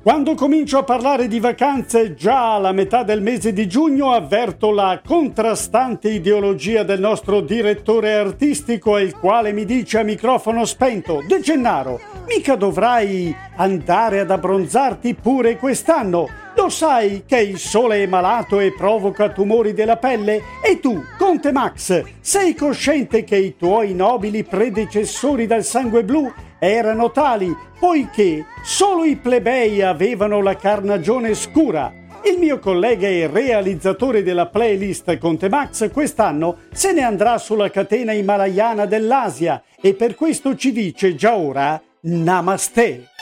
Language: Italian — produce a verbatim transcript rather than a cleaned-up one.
Quando comincio a parlare di vacanze già alla metà del mese di giugno avverto la contrastante ideologia del nostro direttore artistico, il quale mi dice a microfono spento: De Gennaro, mica dovrai andare ad abbronzarti pure quest'anno? Lo sai che il sole è malato e provoca tumori della pelle? E tu, Conte Max, sei cosciente che i tuoi nobili predecessori dal sangue blu erano tali, poiché solo i plebei avevano la carnagione scura? Il mio collega e realizzatore della playlist Conte Max quest'anno se ne andrà sulla catena himalayana dell'Asia e per questo ci dice già ora Namaste.